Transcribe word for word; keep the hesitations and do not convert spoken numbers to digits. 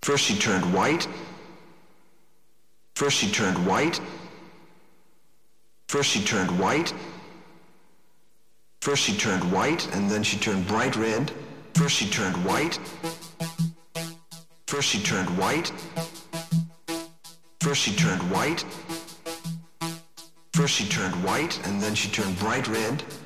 First she turned white. First she turned white. First she turned white. First she turned white, and then she turned bright red. First she turned white. First she turned white. First she turned white. First she turned white, and then she turned bright red.